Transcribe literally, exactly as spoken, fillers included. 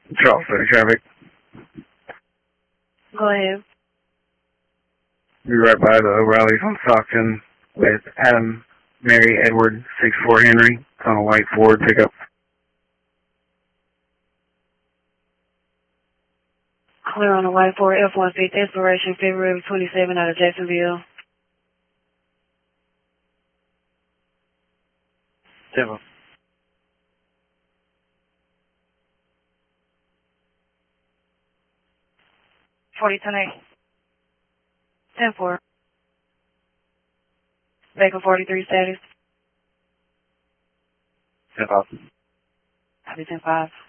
Charles City traffic. Go ahead. Be right by the O'Reilly's on Stockton with Adam, Mary, Edward, six four Henry. It's on a white Ford pickup. Clear on the white Ford F one fifty, expiration February twenty-seventh out of Jacksonville. Seven. forty-two eight. ten four. Baker forty-three status. Ten five. Copy ten five.